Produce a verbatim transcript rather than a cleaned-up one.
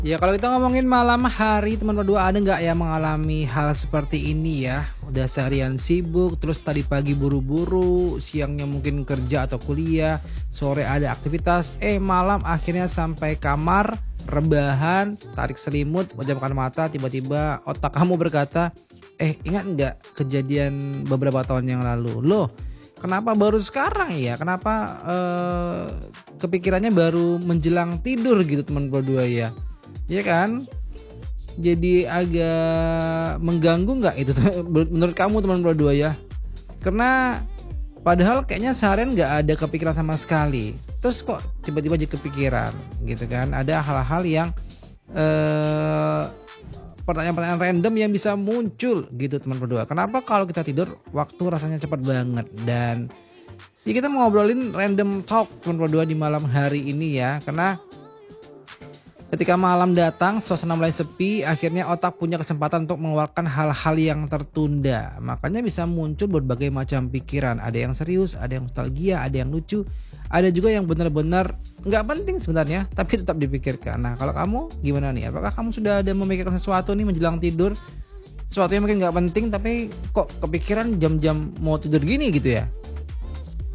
Ya kalau kita ngomongin malam hari teman berdua, ada nggak yang mengalami hal seperti ini ya? Udah seharian sibuk, terus tadi pagi buru-buru, siangnya mungkin kerja atau kuliah, sore ada aktivitas, eh malam akhirnya sampai kamar, rebahan, tarik selimut, pejamkan mata, tiba-tiba otak kamu berkata, eh ingat nggak kejadian beberapa tahun yang lalu? Loh, kenapa baru sekarang ya? Kenapa eh, kepikirannya baru menjelang tidur gitu teman berdua ya? Iya kan? Jadi agak mengganggu nggak itu menurut kamu teman berdua ya? Karena padahal kayaknya seharian nggak ada kepikiran sama sekali. Terus kok tiba-tiba jadi kepikiran gitu kan? Ada hal-hal yang eh pertanyaan-pertanyaan random yang bisa muncul gitu teman berdua. Kenapa kalau kita tidur waktu rasanya cepat banget? Dan ya kita mau ngobrolin random talk teman berdua di malam hari ini ya. Karena ketika malam datang, suasana mulai sepi, akhirnya otak punya kesempatan untuk mengeluarkan hal-hal yang tertunda. Makanya bisa muncul berbagai macam pikiran. Ada yang serius, ada yang nostalgia, ada yang lucu, ada juga yang benar-benar nggak penting sebenarnya, tapi tetap dipikirkan. Nah, kalau kamu gimana nih? Apakah kamu sudah ada memikirkan sesuatu nih menjelang tidur? Sesuatu yang mungkin nggak penting, tapi kok kepikiran jam-jam mau tidur gini gitu ya?